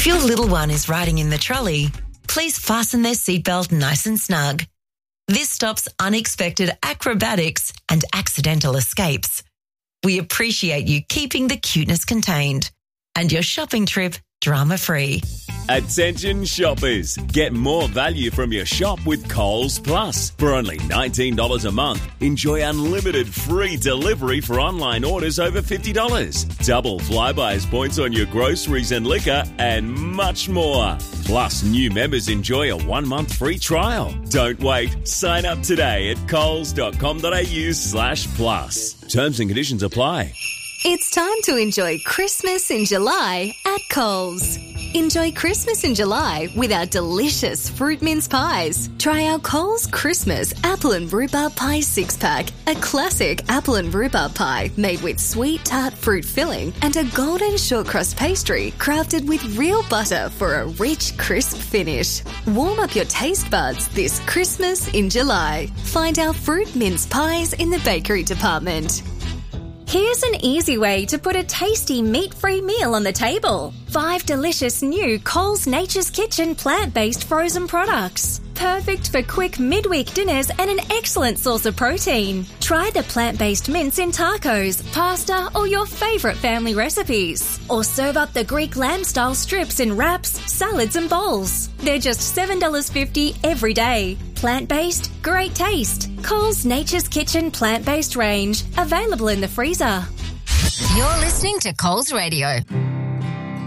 your little one is riding in the trolley, please fasten their seatbelt nice and snug. This stops unexpected acrobatics and accidental escapes. We appreciate you keeping the cuteness contained and your shopping trip drama-free. Attention shoppers, get more value from your shop with Coles Plus. For only $19 a month, enjoy unlimited free delivery for online orders over $50. Double Flybuys points on your groceries and liquor and much more. Plus, new members enjoy a 1-month free trial. Don't wait. Sign up today at coles.com.au/plus. Terms and conditions apply. It's time to enjoy Christmas in July at Coles. Enjoy Christmas in July with our delicious fruit mince pies. Try our Coles Christmas apple and rhubarb pie 6-pack. A classic apple and rhubarb pie made with sweet tart fruit filling and a golden short crust pastry crafted with real butter for a rich, crisp finish. Warm up your taste buds this Christmas in July. Find our fruit mince pies in the bakery department. Here's an easy way to put a tasty meat-free meal on the table. 5 delicious new Coles Nature's Kitchen plant-based frozen products. Perfect for quick midweek dinners and an excellent source of protein. Try the plant-based mince in tacos, pasta, or your favourite family recipes. Or serve up the Greek lamb-style strips in wraps, salads and bowls. They're just $7.50 every day. Plant-based, great taste. Coles Nature's Kitchen plant-based range. Available in the freezer. You're listening to Coles Radio.